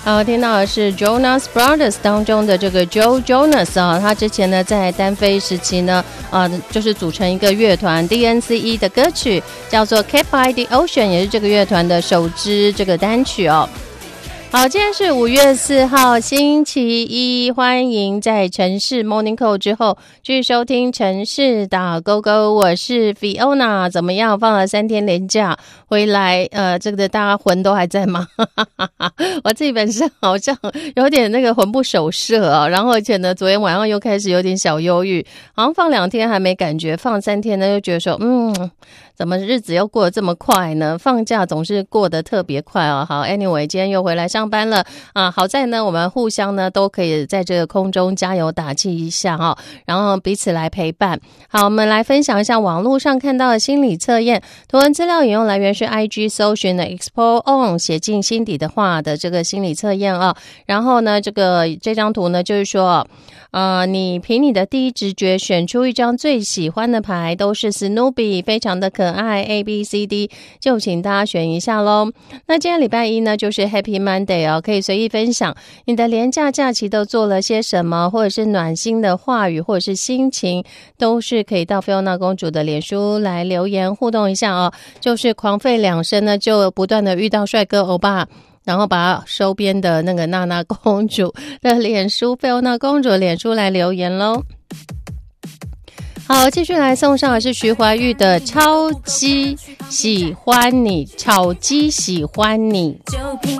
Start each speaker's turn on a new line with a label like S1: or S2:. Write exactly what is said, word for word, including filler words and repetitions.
S1: 好，听到的是 Jonas Brothers 当中的这个 Joe Jonas 啊，他之前呢在单飞时期呢，啊，就是组成一个乐团 D N C E 的歌曲叫做 Kept by the Ocean， 也是这个乐团的首支这个单曲哦。好，今天是五月四号星期一，欢迎在城市 Morning Call 之后继续收听城市打勾勾，我是 Fiona。 怎么样，放了三天连假回来，呃，这个大家魂都还在吗？我自己本身好像有点那个魂不守舍啊，然后而且呢昨天晚上又开始有点小忧郁，好像放两天还没感觉，放三天呢又觉得说嗯怎么日子又过得这么快呢？放假总是过得特别快哦。好 anyway 今天又回来上班了啊，好在呢我们互相呢都可以在这个空中加油打气一下哦，然后彼此来陪伴。好，我们来分享一下网络上看到的心理测验，图文资料引用来源是 I G 搜寻的 Explore On 写进心底的话的这个心理测验啊。然后呢这个这张图呢就是说呃，你凭你的第一直觉选出一张最喜欢的牌，都是 Snoopy， 非常的可爱 A B C D， 就请大家选一下咯。那今天礼拜一呢就是 Happy Monday 哦，可以随意分享你的连假假期都做了些什么，或者是暖心的话语，或者是心情，都是可以到 Fiona 公主的脸书来留言互动一下哦。就是狂吠两声呢，就不断的遇到帅哥欧巴，然后把收编的那个娜娜公主的脸书菲欧娜公主的脸书来留言咯。好，继续来送上的是徐怀钰的超级喜欢你，超级喜欢你。